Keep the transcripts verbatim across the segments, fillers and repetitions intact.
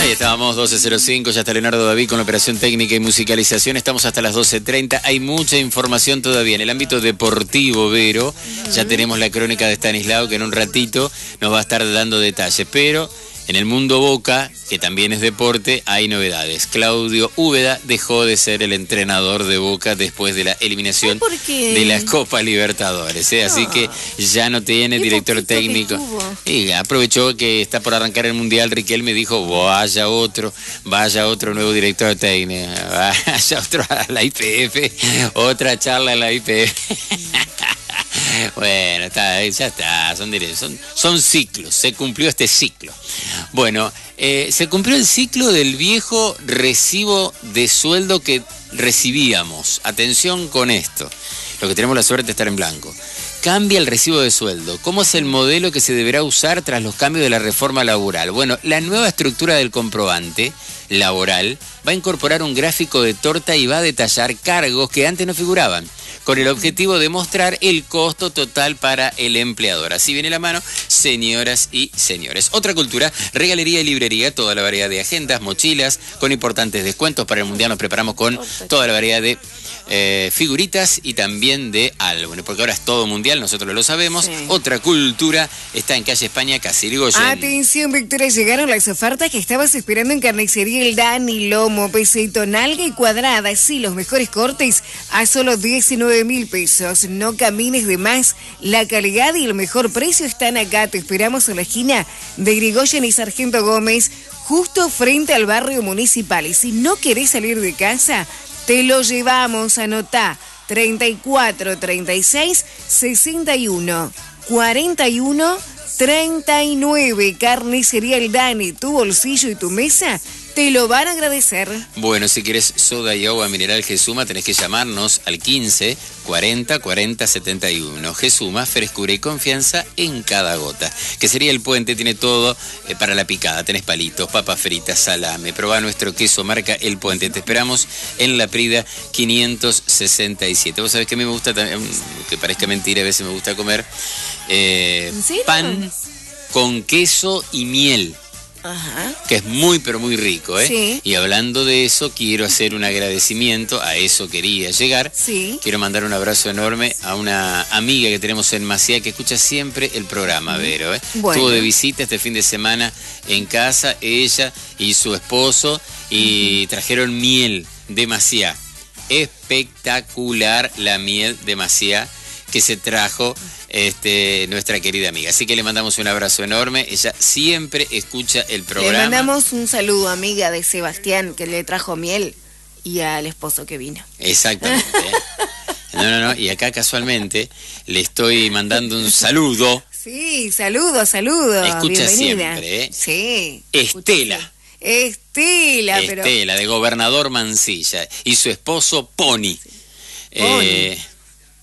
Ahí estábamos, doce cero cinco, ya está Leonardo David con la operación técnica y musicalización. Estamos hasta las doce treinta. Hay mucha información todavía en el ámbito deportivo, Vero. Ya tenemos la crónica de Stanislao, que en un ratito nos va a estar dando detalles. Pero en el mundo Boca, que también es deporte, hay novedades. Claudio Úbeda dejó de ser el entrenador de Boca después de la eliminación de la Copa Libertadores, ¿eh? Así que ya no tiene director técnico. Y aprovechó que está por arrancar el Mundial. Riquelme dijo, vaya otro, vaya otro nuevo director técnico, vaya otro a la I P F, otra charla en la I P F. Bueno, está, ya está, son, son, son ciclos, se cumplió este ciclo. Bueno, eh, se cumplió el ciclo del viejo recibo de sueldo que recibíamos. Atención con esto, lo que tenemos la suerte de estar en blanco. Cambia el recibo de sueldo. ¿Cómo es el modelo que se deberá usar tras los cambios de la reforma laboral? Bueno, la nueva estructura del comprobante laboral va a incorporar un gráfico de torta y va a detallar cargos que antes no figuraban, con el objetivo de mostrar el costo total para el empleador. Así viene la mano, señoras y señores. Otra cultura, regalería y librería, toda la variedad de agendas, mochilas, con importantes descuentos. Para el Mundial nos preparamos con toda la variedad de eh, figuritas y también de álbumes, porque ahora es todo mundial, nosotros lo sabemos. Sí. Otra cultura está en calle España, Casirigoyen. Atención, Victoria, llegaron las ofertas que estabas esperando en Carnicería El Dani, lomo, pesito, nalga y cuadrada. Sí, los mejores cortes a solo diecinueve mil pesos. No camines de más. La calidad y el mejor precio están acá. Te esperamos en la esquina de Irigoyen y Sargento Gómez, justo frente al barrio municipal. Y si no querés salir de casa, te lo llevamos. Anotá: treinta y cuatro, treinta y seis, sesenta y uno, cuarenta y uno, treinta y nueve. Carnicería El Dani, tu bolsillo y tu mesa te lo van a agradecer. Bueno, si quieres soda y agua mineral Gesuma, tenés que llamarnos al quince, cuarenta, cuarenta, setenta y uno. Gesuma, frescura y confianza en cada gota. Que sería El Puente, tiene todo eh, para la picada. Tenés palitos, papas fritas, salame. Probá nuestro queso marca El Puente. Te esperamos en La Prida quinientos sesenta y siete. Vos sabés que a mí me gusta también, que parezca mentira, a veces me gusta comer eh, pan con queso y miel. Ajá. Que es muy pero muy rico, ¿eh? Sí. Y hablando de eso, quiero hacer un agradecimiento, a eso quería llegar. Sí. Quiero mandar un abrazo enorme a una amiga que tenemos en Maciá, que escucha siempre el programa, Vero, ¿eh? Bueno. Estuvo de visita este fin de semana en casa, ella y su esposo, y uh-huh. trajeron miel de Maciá. Espectacular la miel de Maciá que se trajo este, nuestra querida amiga. Así que le mandamos un abrazo enorme. Ella siempre escucha el programa. Le mandamos un saludo, amiga de Sebastián, que le trajo miel, y al esposo que vino. Exactamente. No, no, no. Y acá casualmente le estoy mandando un saludo. Sí, saludo, saludo. Escucha bienvenida. Siempre, ¿eh? Sí. Estela. Estela, pero... Estela, de Gobernador Mansilla. Y su esposo, Pony. Sí. Eh, Pony.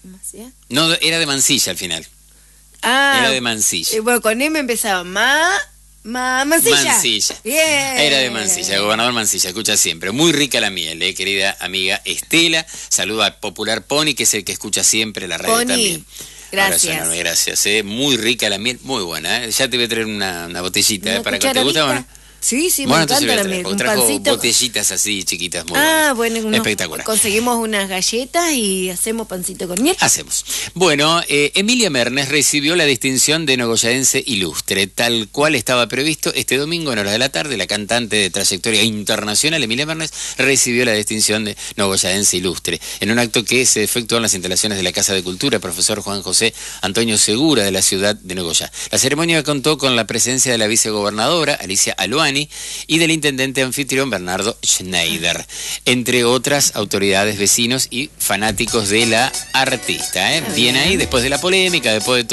No, era de Mansilla al final. Ah. Era de Mansilla. Eh, bueno, con M empezaba. Ma... Ma... Mansilla. Mansilla. Bien. Era de Mansilla, Gobernador Mansilla. Escucha siempre. Muy rica la miel, eh, querida amiga Estela. Saluda al popular Pony, que es el que escucha siempre la radio Pony. También. Gracias. Enorme, gracias. Eh. Muy rica la miel, muy buena. Eh. Ya te voy a traer una, una botellita, ¿Una eh, para que te gusta. Bueno. Sí, sí, bueno, me encanta la miel. Un trajo pancito. Botellitas así chiquitas, muy ah, buenas. bueno, espectacular. Conseguimos unas galletas y hacemos pancito con miel. Hacemos. Bueno, eh, Emilia Mernes recibió la distinción de Nogoyaense Ilustre, tal cual estaba previsto este domingo en horas de la tarde. La cantante de trayectoria internacional, Emilia Mernes, recibió la distinción de Nogoyaense Ilustre en un acto que se efectuó en las instalaciones de la Casa de Cultura, profesor Juan José Antonio Segura, de la ciudad de Nogoyá. La ceremonia contó con la presencia de la vicegobernadora Alicia Aluani y del intendente anfitrión Bernardo Schneider, entre otras autoridades, vecinos y fanáticos de la artista, ¿eh? Bien ahí, después de la polémica, después de todo.